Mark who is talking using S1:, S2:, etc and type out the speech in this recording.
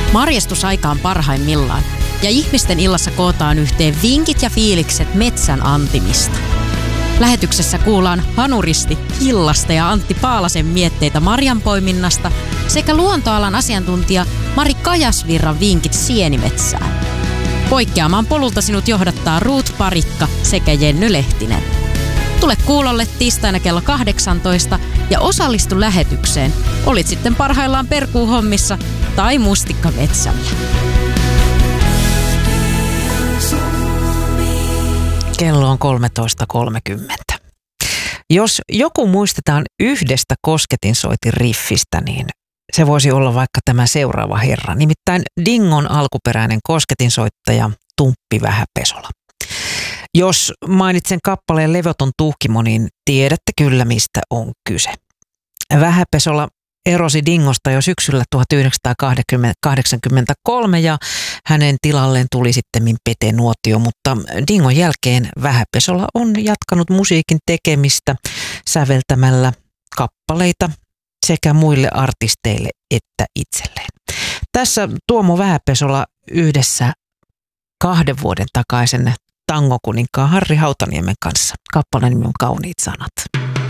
S1: Marjastusaika on parhaimmillaan ja ihmisten illassa kootaan yhteen vinkit ja fiilikset metsän antimista. Lähetyksessä kuullaan Hanuristi Hillasta ja Antti Paalasen mietteitä marjanpoiminnasta sekä luontoalan asiantuntija Mari Kajasvirran vinkit sienimetsään. Poikkeamaan polulta sinut johdattaa Ruut Parikka sekä Jenny Lehtinen. Tule kuulolle tiistaina kello 18 ja osallistu lähetykseen. Olit sitten parhaillaan perkuuhommissa tai mustikkametsällä.
S2: Kello on 13.30. Jos joku muistetaan yhdestä kosketinsoitin riffistä, niin se voisi olla vaikka tämä seuraava herra. Nimittäin Dingon alkuperäinen kosketinsoittaja Tumppi Vähäpesola. Jos mainitsen kappaleen Levoton tuhkimo, niin tiedätte kyllä mistä on kyse. Vähäpesola erosi Dingosta jo syksyllä 1983 ja hänen tilalleen tuli sittemmin Pete Nuotio, mutta Dingon jälkeen Vähäpesola on jatkanut musiikin tekemistä säveltämällä kappaleita sekä muille artisteille että itselleen. Tässä Tuomo Vähäpesola yhdessä 2 vuoden takaisen tangokuninkaan Harri Hautaniemen kanssa. Kappaleen nimi on Kauniit sanat.